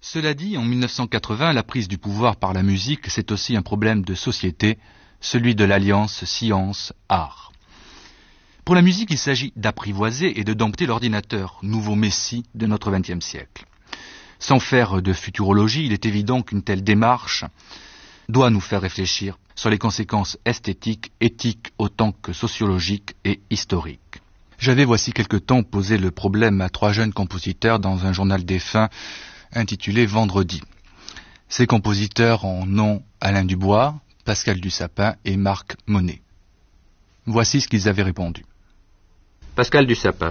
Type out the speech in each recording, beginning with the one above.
Cela dit, en 1980, la prise du pouvoir par la musique, c'est aussi un problème de société, celui de l'alliance science-art. Pour la musique, il s'agit d'apprivoiser et de dompter l'ordinateur, nouveau messie de notre XXe siècle. Sans faire de futurologie, il est évident qu'une telle démarche doit nous faire réfléchir sur les conséquences esthétiques, éthiques autant que sociologiques et historiques. J'avais voici quelque temps posé le problème à 3 jeunes compositeurs dans un journal défunt intitulé Vendredi. Ces compositeurs en ont Alain Dubois, Pascal Dussapin et Marc Monet. Voici ce qu'ils avaient répondu. Pascal Dussapin.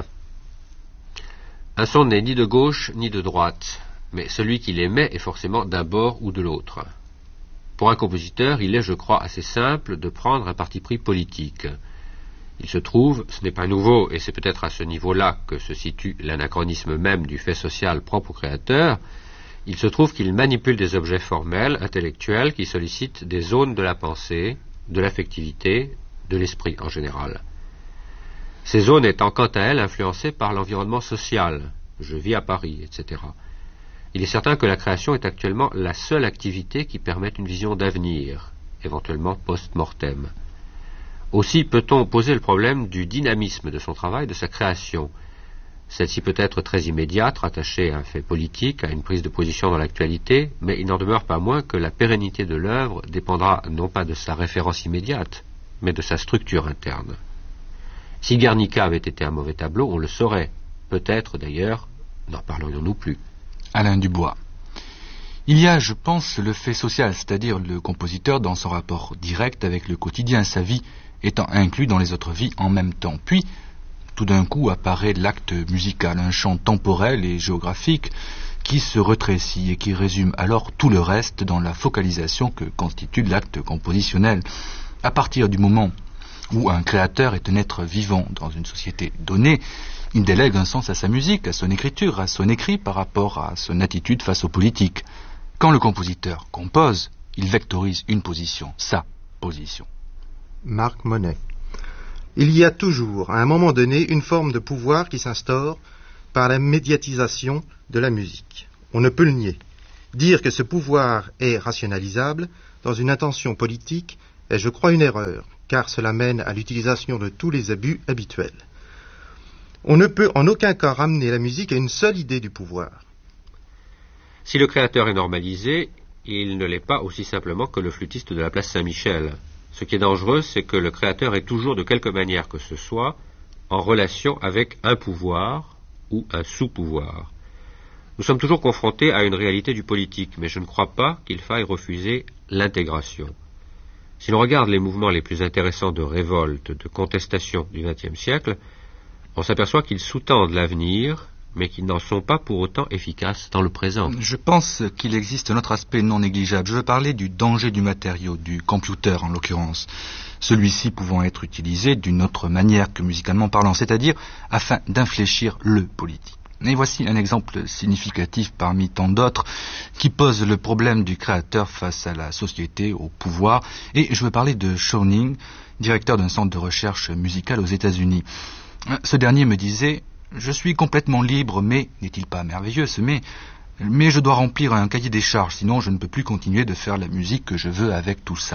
Un son n'est ni de gauche ni de droite, mais celui qui l'émet est forcément d'un bord ou de l'autre. Pour un compositeur, il est, je crois, assez simple de prendre un parti pris politique. Il se trouve, ce n'est pas nouveau, et c'est peut-être à ce niveau-là que se situe l'anachronisme même du fait social propre au créateur, il se trouve qu'il manipule des objets formels, intellectuels, qui sollicitent des zones de la pensée, de l'affectivité, de l'esprit en général. Ces zones étant quant à elles influencées par l'environnement social, je vis à Paris, etc. Il est certain que la création est actuellement la seule activité qui permette une vision d'avenir, éventuellement post-mortem. Aussi peut-on poser le problème du dynamisme de son travail, de sa création. Celle-ci peut être très immédiate, rattachée à un fait politique, à une prise de position dans l'actualité, mais il n'en demeure pas moins que la pérennité de l'œuvre dépendra non pas de sa référence immédiate, mais de sa structure interne. Si Guernica avait été un mauvais tableau, on le saurait. Peut-être, d'ailleurs, n'en parlerions-nous plus. Alain Dubois. Il y a, je pense, le fait social, c'est-à-dire le compositeur dans son rapport direct avec le quotidien, sa vie étant inclus dans les autres vies en même temps. Puis, tout d'un coup apparaît l'acte musical, un champ temporel et géographique qui se rétrécit et qui résume alors tout le reste dans la focalisation que constitue l'acte compositionnel. À partir du moment où un créateur est un être vivant dans une société donnée, il délègue un sens à sa musique, à son écriture, à son écrit par rapport à son attitude face aux politiques. Quand le compositeur compose, il vectorise une position, sa position. Marc Monet. Il y a toujours, à un moment donné, une forme de pouvoir qui s'instaure par la médiatisation de la musique. On ne peut le nier. Dire que ce pouvoir est rationalisable dans une intention politique est, je crois, une erreur, car cela mène à l'utilisation de tous les abus habituels. On ne peut en aucun cas ramener la musique à une seule idée du pouvoir. Si le créateur est normalisé, il ne l'est pas aussi simplement que le flûtiste de la place Saint-Michel. Ce qui est dangereux, c'est que le créateur est toujours, de quelque manière que ce soit, en relation avec un pouvoir ou un sous-pouvoir. Nous sommes toujours confrontés à une réalité du politique, mais je ne crois pas qu'il faille refuser l'intégration. Si l'on regarde les mouvements les plus intéressants de révolte, de contestation du XXe siècle, on s'aperçoit qu'ils sous-tendent l'avenir, mais qu'ils n'en sont pas pour autant efficaces dans le présent. Je pense qu'il existe un autre aspect non négligeable. Je veux parler du danger du matériau, du computer en l'occurrence. Celui-ci pouvant être utilisé d'une autre manière que musicalement parlant, c'est-à-dire afin d'infléchir le politique. Et voici un exemple significatif parmi tant d'autres qui pose le problème du créateur face à la société, au pouvoir. Et je veux parler de Schoening, directeur d'un centre de recherche musicale aux États-Unis. Ce dernier me disait « Je suis complètement libre, mais, n'est-il pas merveilleux ce mais je dois remplir un cahier des charges, sinon je ne peux plus continuer de faire la musique que je veux avec tout ça. »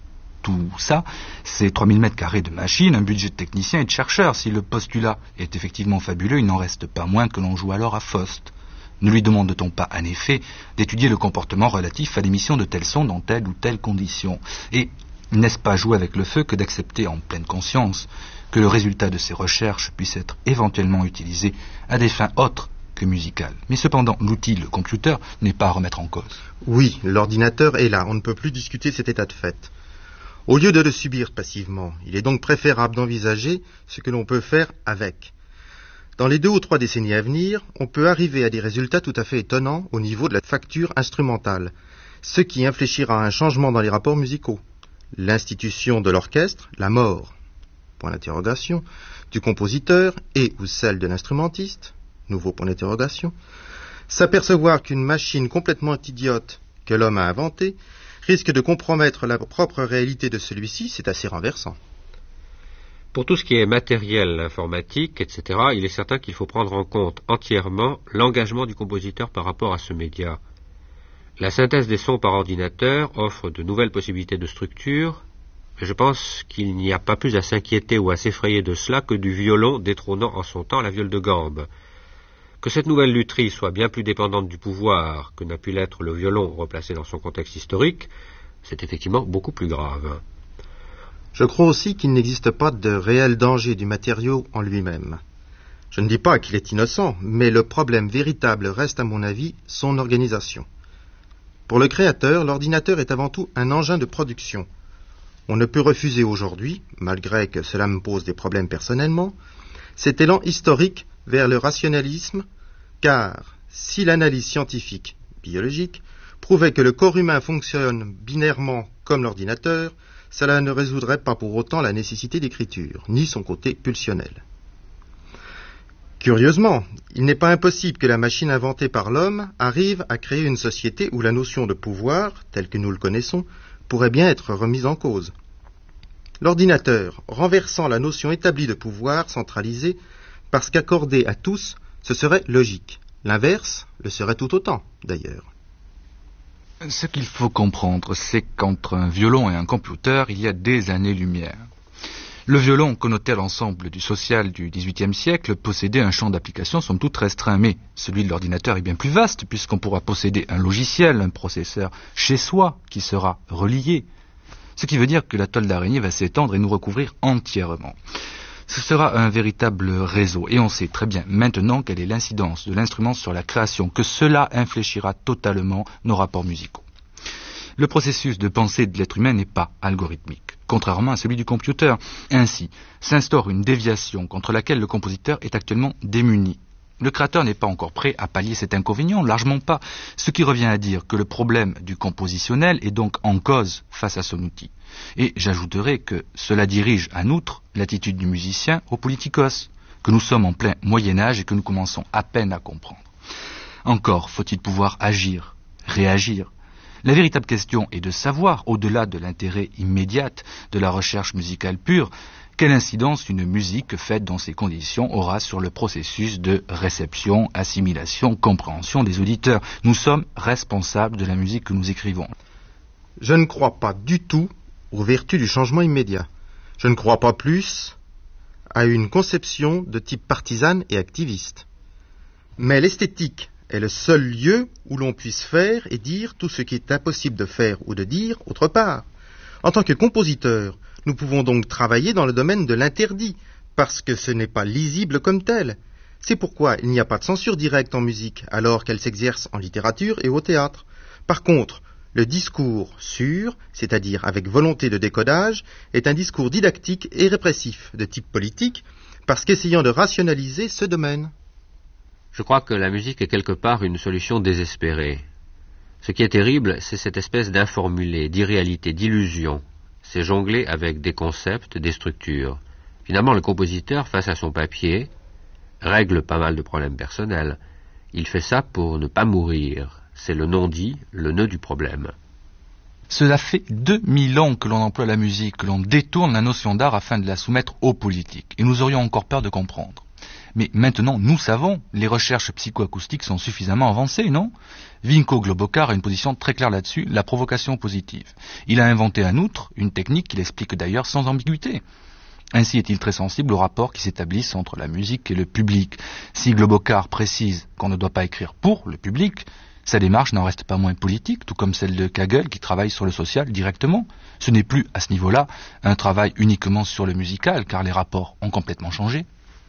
Tout ça, c'est 3000 mètres carrés de machines, un budget de technicien et de chercheur. Si le postulat est effectivement fabuleux, il n'en reste pas moins que l'on joue alors à Faust. Ne lui demande-t-on pas, en effet, d'étudier le comportement relatif à l'émission de tel son dans telle ou telle condition? Et n'est-ce pas jouer avec le feu que d'accepter en pleine conscience que le résultat de ces recherches puisse être éventuellement utilisé à des fins autres que musicales? Mais cependant, l'outil, le computer, n'est pas à remettre en cause. Oui, l'ordinateur est là, on ne peut plus discuter cet état de fait. Au lieu de le subir passivement, il est donc préférable d'envisager ce que l'on peut faire avec. Dans les 2 ou 3 décennies à venir, on peut arriver à des résultats tout à fait étonnants au niveau de la facture instrumentale, ce qui infléchira un changement dans les rapports musicaux. L'institution de l'orchestre, la mort, point d'interrogation, du compositeur et ou celle de l'instrumentiste, nouveau point d'interrogation, s'apercevoir qu'une machine complètement idiote que l'homme a inventée risque de compromettre la propre réalité de celui-ci, c'est assez renversant. Pour tout ce qui est matériel, informatique, etc., il est certain qu'il faut prendre en compte entièrement l'engagement du compositeur par rapport à ce média. La synthèse des sons par ordinateur offre de nouvelles possibilités de structure, mais je pense qu'il n'y a pas plus à s'inquiéter ou à s'effrayer de cela que du violon détrônant en son temps la viole de gambe. Que cette nouvelle lutherie soit bien plus dépendante du pouvoir que n'a pu l'être le violon replacé dans son contexte historique, c'est effectivement beaucoup plus grave. Je crois aussi qu'il n'existe pas de réel danger du matériau en lui-même. Je ne dis pas qu'il est innocent, mais le problème véritable reste, à mon avis, son organisation. Pour le créateur, l'ordinateur est avant tout un engin de production. On ne peut refuser aujourd'hui, malgré que cela me pose des problèmes personnellement, cet élan historique vers le rationalisme, car si l'analyse scientifique, biologique, prouvait que le corps humain fonctionne binairement comme l'ordinateur, cela ne résoudrait pas pour autant la nécessité d'écriture, ni son côté pulsionnel. Curieusement, il n'est pas impossible que la machine inventée par l'homme arrive à créer une société où la notion de pouvoir, telle que nous le connaissons, pourrait bien être remise en cause. L'ordinateur, renversant la notion établie de pouvoir centralisé, parce qu'accordé à tous, ce serait logique. L'inverse le serait tout autant, d'ailleurs. Ce qu'il faut comprendre, c'est qu'entre un violon et un computer, il y a des années-lumière. Le violon connotait l'ensemble du social du XVIIIe siècle, possédait un champ d'application somme toute restreint, mais celui de l'ordinateur est bien plus vaste, puisqu'on pourra posséder un logiciel, un processeur chez soi, qui sera relié. Ce qui veut dire que la toile d'araignée va s'étendre et nous recouvrir entièrement. Ce sera un véritable réseau, et on sait très bien maintenant quelle est l'incidence de l'instrument sur la création, que cela infléchira totalement nos rapports musicaux. Le processus de pensée de l'être humain n'est pas algorithmique, contrairement à celui du computer. Ainsi, s'instaure une déviation contre laquelle le compositeur est actuellement démuni. Le créateur n'est pas encore prêt à pallier cet inconvénient, largement pas, ce qui revient à dire que le problème du compositionnel est donc en cause face à son outil. Et j'ajouterai que cela dirige en outre l'attitude du musicien au politikos, que nous sommes en plein Moyen-Âge et que nous commençons à peine à comprendre. Encore faut-il pouvoir agir, réagir. La véritable question est de savoir, au-delà de l'intérêt immédiat de la recherche musicale pure, quelle incidence une musique faite dans ces conditions aura sur le processus de réception, assimilation, compréhension des auditeurs. Nous sommes responsables de la musique que nous écrivons. Je ne crois pas du tout aux vertus du changement immédiat. Je ne crois pas plus à une conception de type partisane et activiste. Mais l'esthétique est le seul lieu où l'on puisse faire et dire tout ce qui est impossible de faire ou de dire autre part. En tant que compositeur, nous pouvons donc travailler dans le domaine de l'interdit, parce que ce n'est pas lisible comme tel. C'est pourquoi il n'y a pas de censure directe en musique, alors qu'elle s'exerce en littérature et au théâtre. Par contre, le discours sûr, c'est-à-dire avec volonté de décodage, est un discours didactique et répressif, de type politique, parce qu'essayant de rationaliser ce domaine. Je crois que la musique est quelque part une solution désespérée. Ce qui est terrible, c'est cette espèce d'informulé, d'irréalité, d'illusion. C'est jongler avec des concepts, des structures. Finalement, le compositeur, face à son papier, règle pas mal de problèmes personnels. Il fait ça pour ne pas mourir. C'est le non-dit, le nœud du problème. Cela fait 2000 ans que l'on emploie la musique, que l'on détourne la notion d'art afin de la soumettre aux politiques. Et nous aurions encore peur de comprendre. Mais maintenant, nous savons, les recherches psychoacoustiques sont suffisamment avancées, non? Vinko Globokar a une position très claire là-dessus, la provocation positive. Il a inventé en outre une technique qu'il explique d'ailleurs sans ambiguïté. Ainsi est-il très sensible aux rapports qui s'établissent entre la musique et le public. Si Globokar précise qu'on ne doit pas écrire pour le public, sa démarche n'en reste pas moins politique, tout comme celle de Kagel qui travaille sur le social directement. Ce n'est plus, à ce niveau-là, un travail uniquement sur le musical, car les rapports ont complètement changé.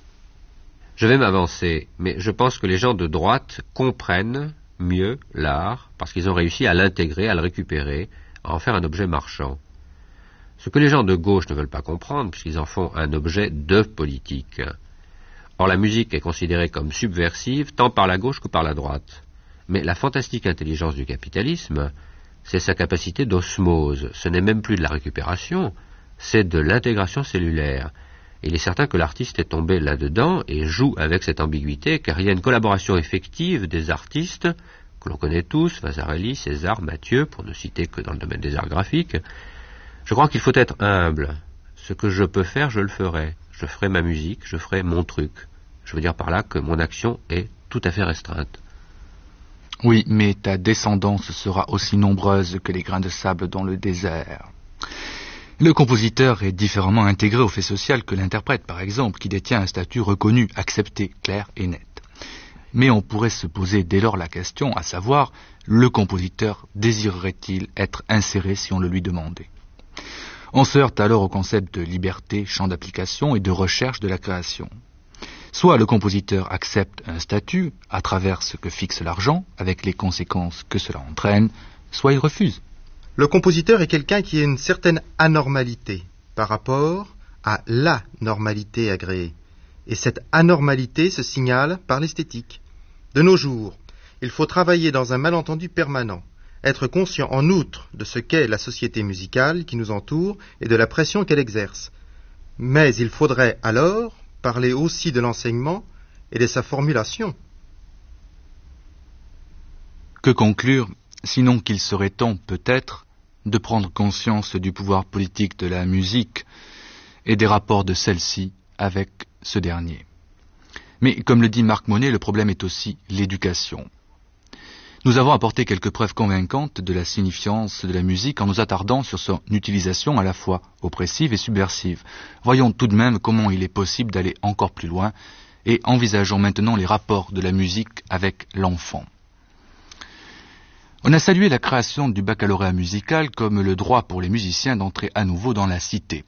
Je vais m'avancer, mais je pense que les gens de droite comprennent mieux l'art, parce qu'ils ont réussi à l'intégrer, à le récupérer, à en faire un objet marchand. Ce que les gens de gauche ne veulent pas comprendre, puisqu'ils en font un objet de politique. Or, la musique est considérée comme subversive, tant par la gauche que par la droite. Mais la fantastique intelligence du capitalisme, c'est sa capacité d'osmose. Ce n'est même plus de la récupération, c'est de l'intégration cellulaire. Il est certain que l'artiste est tombé là-dedans et joue avec cette ambiguïté, car il y a une collaboration effective des artistes, que l'on connaît tous, Vasarely, César, Mathieu, pour ne citer que dans le domaine des arts graphiques. Je crois qu'il faut être humble. Ce que je peux faire, je le ferai. Je ferai ma musique, je ferai mon truc. Je veux dire par là que mon action est tout à fait restreinte. Oui, mais ta descendance sera aussi nombreuse que les grains de sable dans le désert. Le compositeur est différemment intégré au fait social que l'interprète, par exemple, qui détient un statut reconnu, accepté, clair et net. Mais on pourrait se poser dès lors la question, à savoir, le compositeur désirerait-il être inséré si on le lui demandait? On se heurte alors au concept de liberté, champ d'application et de recherche de la création. Soit le compositeur accepte un statut à travers ce que fixe l'argent, avec les conséquences que cela entraîne, soit il refuse. Le compositeur est quelqu'un qui a une certaine anormalité par rapport à la normalité agréée. Et cette anormalité se signale par l'esthétique. De nos jours, il faut travailler dans un malentendu permanent, être conscient en outre de ce qu'est la société musicale qui nous entoure et de la pression qu'elle exerce. Mais il faudrait alors parler aussi de l'enseignement et de sa formulation. Que conclure, sinon qu'il serait temps, peut-être, de prendre conscience du pouvoir politique de la musique et des rapports de celle-ci avec ce dernier. Mais comme le dit Marc Monet, le problème est aussi l'éducation. Nous avons apporté quelques preuves convaincantes de la signifiance de la musique en nous attardant sur son utilisation à la fois oppressive et subversive. Voyons tout de même comment il est possible d'aller encore plus loin et envisageons maintenant les rapports de la musique avec l'enfant. On a salué la création du baccalauréat musical comme le droit pour les musiciens d'entrer à nouveau dans la cité.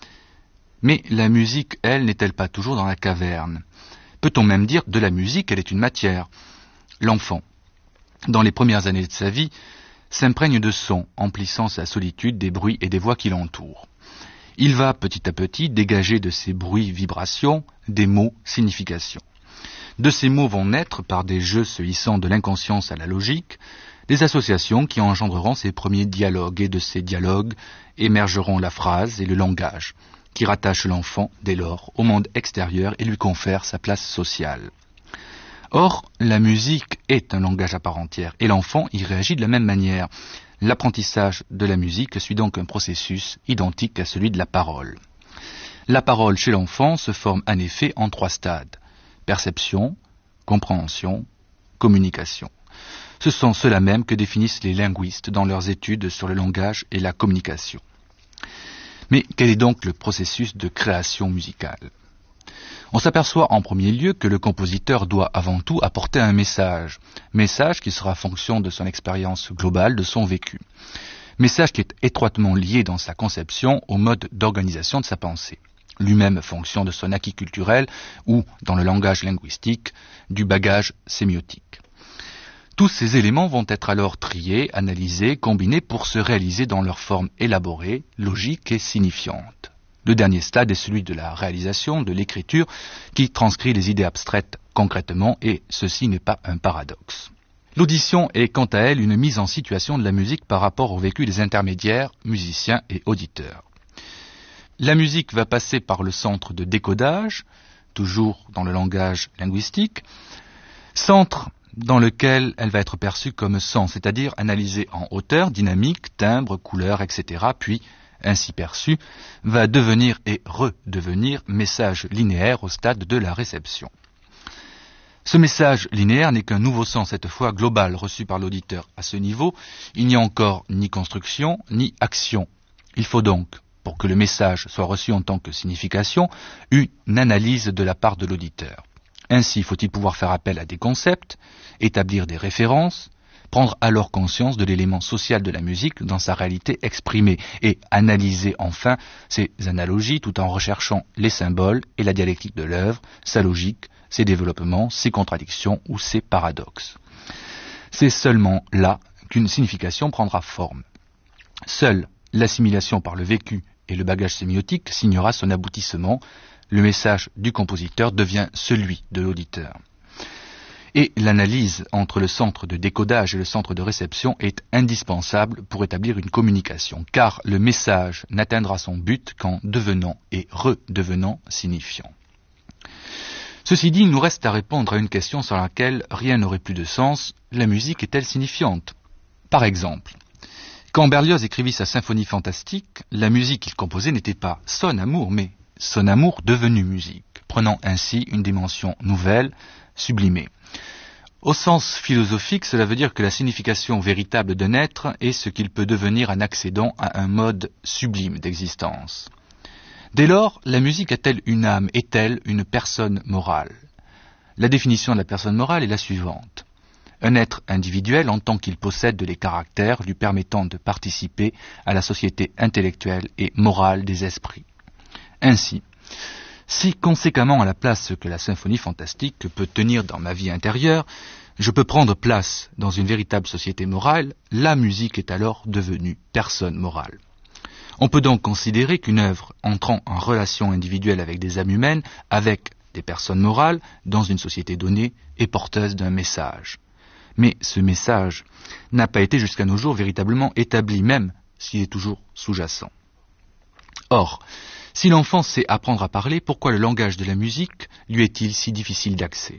Mais la musique, elle, n'est-elle pas toujours dans la caverne? Peut-on même dire de la musique, elle est une matière? L'enfant, dans les premières années de sa vie, s'imprègne de sons, emplissant sa solitude des bruits et des voix qui l'entourent. Il va petit à petit dégager de ces bruits vibrations des mots significations. De ces mots vont naître, par des jeux se hissant de l'inconscience à la logique, des associations qui engendreront ces premiers dialogues, et de ces dialogues émergeront la phrase et le langage, qui rattachent l'enfant, dès lors, au monde extérieur et lui confèrent sa place sociale. Or, la musique est un langage à part entière, et l'enfant y réagit de la même manière. L'apprentissage de la musique suit donc un processus identique à celui de la parole. La parole chez l'enfant se forme en effet en 3 stades: perception, compréhension, communication. Ce sont ceux-là même que définissent les linguistes dans leurs études sur le langage et la communication. Mais quel est donc le processus de création musicale? On s'aperçoit en premier lieu que le compositeur doit avant tout apporter un message qui sera fonction de son expérience globale, de son vécu. Message qui est étroitement lié dans sa conception au mode d'organisation de sa pensée, lui-même fonction de son acquis culturel ou, dans le langage linguistique, du bagage sémiotique. Tous ces éléments vont être alors triés, analysés, combinés pour se réaliser dans leur forme élaborée, logique et signifiante. Le dernier stade est celui de la réalisation, de l'écriture, qui transcrit les idées abstraites concrètement, et ceci n'est pas un paradoxe. L'audition est quant à elle une mise en situation de la musique par rapport au vécu des intermédiaires, musiciens et auditeurs. La musique va passer par le centre de décodage, toujours dans le langage linguistique, centre dans lequel elle va être perçue comme son, c'est-à-dire analysée en hauteur, dynamique, timbre, couleur, etc., puis, ainsi perçue, va devenir et redevenir message linéaire au stade de la réception. Ce message linéaire n'est qu'un nouveau sens, cette fois global, reçu par l'auditeur. À ce niveau, il n'y a encore ni construction, ni action. Il faut donc, pour que le message soit reçu en tant que signification, une analyse de la part de l'auditeur. Ainsi, faut-il pouvoir faire appel à des concepts, établir des références, prendre alors conscience de l'élément social de la musique dans sa réalité exprimée et analyser enfin ses analogies tout en recherchant les symboles et la dialectique de l'œuvre, sa logique, ses développements, ses contradictions ou ses paradoxes. C'est seulement là qu'une signification prendra forme. Seule l'assimilation par le vécu et le bagage sémiotique signera son aboutissement. Le message du compositeur devient celui de l'auditeur. Et l'analyse entre le centre de décodage et le centre de réception est indispensable pour établir une communication, car le message n'atteindra son but qu'en devenant et redevenant signifiant. Ceci dit, il nous reste à répondre à une question sur laquelle rien n'aurait plus de sens: la musique est-elle signifiante? Par exemple, quand Berlioz écrivit sa symphonie fantastique, la musique qu'il composait n'était pas son amour, mais son amour devenu musique, prenant ainsi une dimension nouvelle, sublimée. Au sens philosophique, cela veut dire que la signification véritable d'un être est ce qu'il peut devenir en accédant à un mode sublime d'existence. Dès lors, la musique a-t-elle une âme? Est-elle une personne morale? La définition de la personne morale est la suivante. Un être individuel en tant qu'il possède les caractères lui permettant de participer à la société intellectuelle et morale des esprits. Ainsi, si conséquemment à la place que la symphonie fantastique peut tenir dans ma vie intérieure, je peux prendre place dans une véritable société morale, la musique est alors devenue personne morale. On peut donc considérer qu'une œuvre entrant en relation individuelle avec des âmes humaines, avec des personnes morales, dans une société donnée, est porteuse d'un message. Mais ce message n'a pas été jusqu'à nos jours véritablement établi, même s'il est toujours sous-jacent. Or, si l'enfant sait apprendre à parler, pourquoi le langage de la musique lui est-il si difficile d'accès?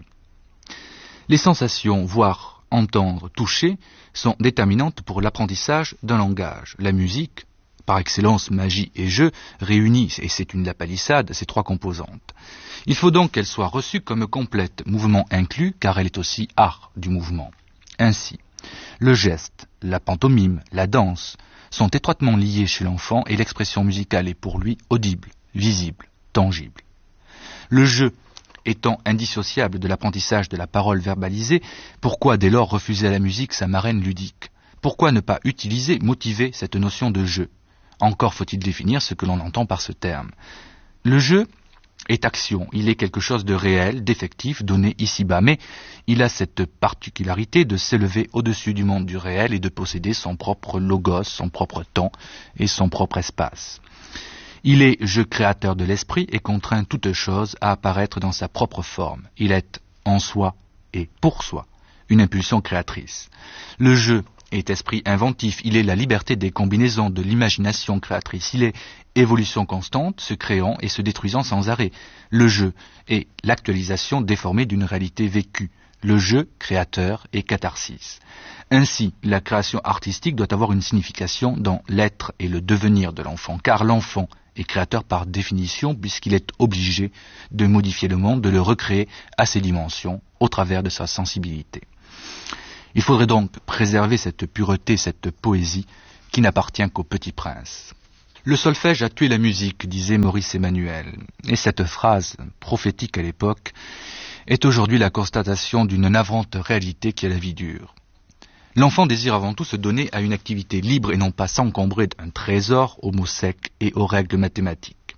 Les sensations, voir, entendre, toucher, sont déterminantes pour l'apprentissage d'un langage. La musique, par excellence magie et jeu, réunit, et c'est une lapalissade, ces trois composantes. Il faut donc qu'elle soit reçue comme complète, mouvement inclus, car elle est aussi art du mouvement. Ainsi, le geste, la pantomime, la danse, sont étroitement liés chez l'enfant et l'expression musicale est pour lui audible, visible, tangible. Le jeu étant indissociable de l'apprentissage de la parole verbalisée, pourquoi dès lors refuser à la musique sa marraine ludique? Pourquoi ne pas utiliser, motiver cette notion de jeu? Encore faut-il définir ce que l'on entend par ce terme. Le jeu est action, il est quelque chose de réel, d'effectif, donné ici-bas, mais il a cette particularité de s'élever au-dessus du monde du réel et de posséder son propre logos, son propre temps et son propre espace. Il est jeu créateur de l'esprit et contraint toute chose à apparaître dans sa propre forme. Il est en soi et pour soi une impulsion créatrice. Le jeu est esprit inventif, il est la liberté des combinaisons de l'imagination créatrice, il est évolution constante, se créant et se détruisant sans arrêt. Le jeu est l'actualisation déformée d'une réalité vécue. Le jeu créateur et catharsis. Ainsi, la création artistique doit avoir une signification dans l'être et le devenir de l'enfant, car l'enfant est créateur par définition puisqu'il est obligé de modifier le monde, de le recréer à ses dimensions au travers de sa sensibilité. Il faudrait donc préserver cette pureté, cette poésie qui n'appartient qu'au Petit Prince. Le solfège a tué la musique, disait Maurice Emmanuel, et cette phrase, prophétique à l'époque, est aujourd'hui la constatation d'une navrante réalité qui est la vie dure. L'enfant désire avant tout se donner à une activité libre et non pas s'encombrer d'un trésor aux mots secs et aux règles mathématiques.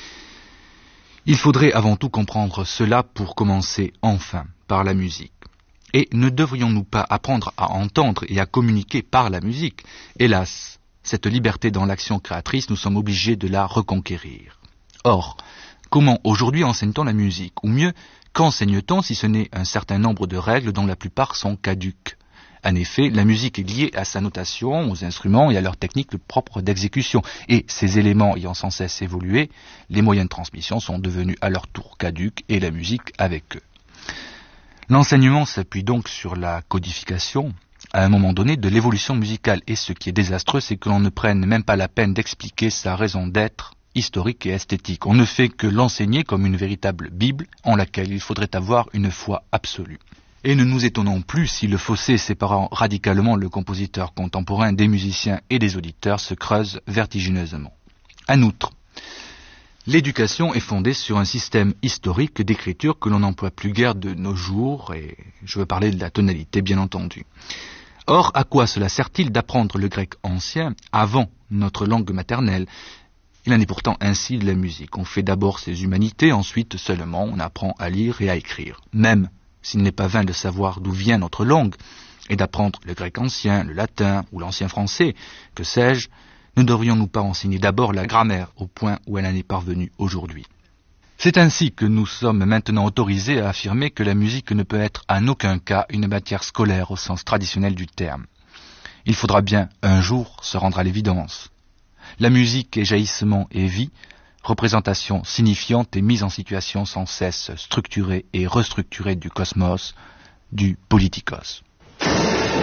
Il faudrait avant tout comprendre cela pour commencer enfin par la musique. Et ne devrions-nous pas apprendre à entendre et à communiquer par la musique? Hélas, cette liberté dans l'action créatrice, nous sommes obligés de la reconquérir. Or, comment aujourd'hui enseigne-t-on la musique? Ou mieux, qu'enseigne-t-on si ce n'est un certain nombre de règles dont la plupart sont caduques? En effet, la musique est liée à sa notation, aux instruments et à leur technique propre d'exécution. Et ces éléments ayant sans cesse évolué, les moyens de transmission sont devenus à leur tour caducs et la musique avec eux. L'enseignement s'appuie donc sur la codification, à un moment donné, de l'évolution musicale. Et ce qui est désastreux, c'est que l'on ne prenne même pas la peine d'expliquer sa raison d'être historique et esthétique. On ne fait que l'enseigner comme une véritable Bible en laquelle il faudrait avoir une foi absolue. Et ne nous étonnons plus si le fossé séparant radicalement le compositeur contemporain des musiciens et des auditeurs se creuse vertigineusement. En outre, l'éducation est fondée sur un système historique d'écriture que l'on n'emploie plus guère de nos jours, et je veux parler de la tonalité bien entendu. Or, à quoi cela sert-il d'apprendre le grec ancien avant notre langue maternelle? Il en est pourtant ainsi de la musique. On fait d'abord ses humanités, ensuite seulement on apprend à lire et à écrire. Même s'il n'est pas vain de savoir d'où vient notre langue, et d'apprendre le grec ancien, le latin ou l'ancien français, que sais-je, ne devrions-nous pas enseigner d'abord la grammaire au point où elle en est parvenue aujourd'hui? C'est ainsi que nous sommes maintenant autorisés à affirmer que la musique ne peut être en aucun cas une matière scolaire au sens traditionnel du terme. Il faudra bien un jour se rendre à l'évidence. La musique est jaillissement et vie, représentation signifiante et mise en situation sans cesse structurée et restructurée du cosmos, du politikos.